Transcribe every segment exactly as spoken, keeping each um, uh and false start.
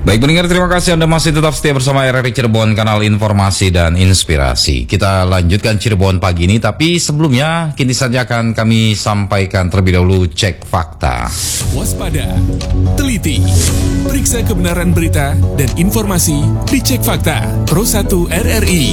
Baik pendengar, terima kasih Anda masih tetap setia bersama R R I Cirebon, kanal informasi dan inspirasi. Kita lanjutkan Cirebon pagi ini, tapi sebelumnya kini saja akan kami sampaikan terlebih dahulu cek fakta. Waspada, teliti, periksa kebenaran berita dan informasi di Cek Fakta Pro satu R R I.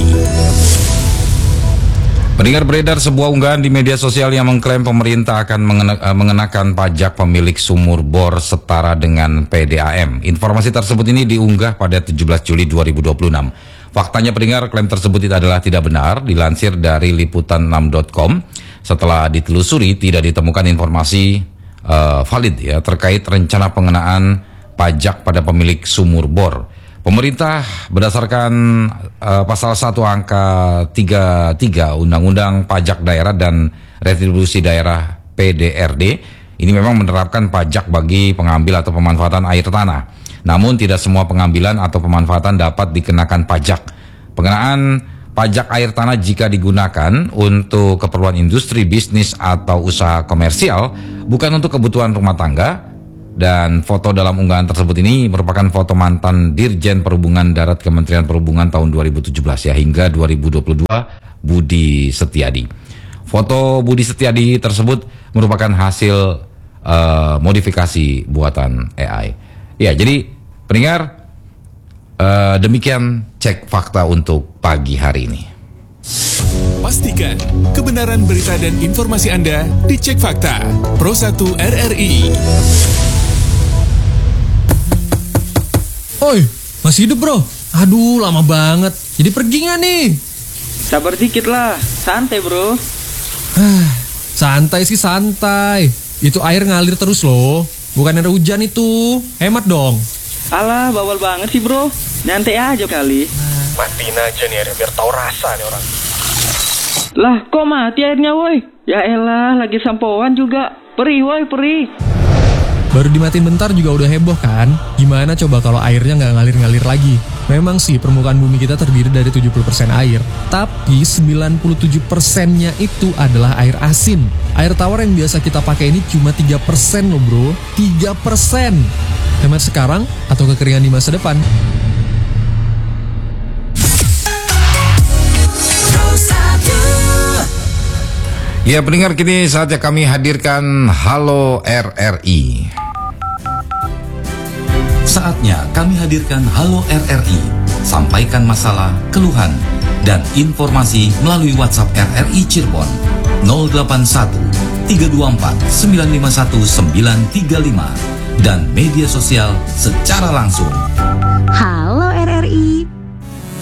Pendengar, beredar sebuah unggahan di media sosial yang mengklaim pemerintah akan mengena, mengenakan pajak pemilik sumur bor setara dengan P D A M. Informasi tersebut ini diunggah pada tujuh belas Juli dua ribu dua puluh enam. Faktanya pendengar, klaim tersebut adalah tidak benar, dilansir dari liputan enam titik com. Setelah ditelusuri, tidak ditemukan informasi uh, valid ya terkait rencana pengenaan pajak pada pemilik sumur bor. Pemerintah berdasarkan uh, pasal satu angka tiga puluh tiga Undang-Undang Pajak Daerah dan Retribusi Daerah P D R D ini memang menerapkan pajak bagi pengambil atau pemanfaatan air tanah. Namun tidak semua pengambilan atau pemanfaatan dapat dikenakan pajak. Pengenaan pajak air tanah jika digunakan untuk keperluan industri, bisnis atau usaha komersial, bukan untuk kebutuhan rumah tangga. Dan foto dalam unggahan tersebut ini merupakan foto mantan Dirjen Perhubungan Darat Kementerian Perhubungan tahun dua ribu tujuh belas ya hingga dua ribu dua puluh dua, Budi Setiadi. Foto Budi Setiadi tersebut merupakan hasil uh, modifikasi buatan A I. Ya, jadi pendengar, uh, demikian cek fakta untuk pagi hari ini. Pastikan kebenaran berita dan informasi Anda di Cek Fakta Pro satu R R I. Oi, masih hidup bro? Aduh, lama banget. Jadi pergi nggak nih? Sabar dikit lah, santai bro. Santai sih santai. Itu air ngalir terus loh. Bukan air hujan itu. Hemat dong. Alah, bawal banget sih bro. Nyantai aja kali. Matiin aja nih airnya biar tahu rasa nih orang. Lah, kok mati airnya woi? Ya elah, lagi sampoan juga. Perih woi, perih. Baru dimatiin bentar juga udah heboh kan? Gimana coba kalau airnya nggak ngalir-ngalir lagi? Memang sih permukaan bumi kita terdiri dari tujuh puluh persen air, tapi sembilan puluh tujuh persennya itu adalah air asin. Air tawar yang biasa kita pakai ini cuma tiga persen loh bro, tiga persen. Hemat sekarang atau kekeringan di masa depan? Ya pendengar, kini saatnya kami hadirkan Halo R R I. Saatnya kami hadirkan Halo R R I. Sampaikan masalah, keluhan, dan informasi melalui WhatsApp R R I Cirebon nol delapan satu tiga dua empat sembilan lima satu sembilan tiga lima dan media sosial secara langsung.